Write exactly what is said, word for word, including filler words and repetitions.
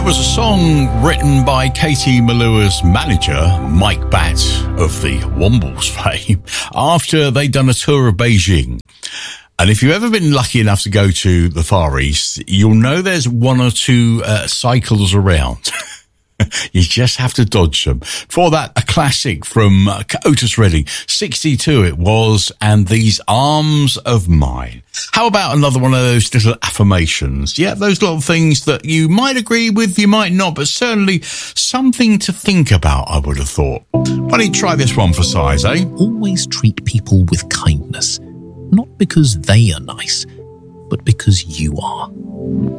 It was a song written by Katie Malua's manager, Mike Batt of the Wombles fame, after they'd done a tour of Beijing. And if you've ever been lucky enough to go to the Far East, you'll know there's one or two uh, cycles around. You just have to dodge them. For that, a classic from uh, Otis Redding, sixty-two it was, and These Arms of Mine. How about another one of those little affirmations? Yeah, those little things that you might agree with, you might not, but certainly something to think about, I would have thought. Why don't you try this one for size, eh? Always treat people with kindness, not because they are nice, but because you are.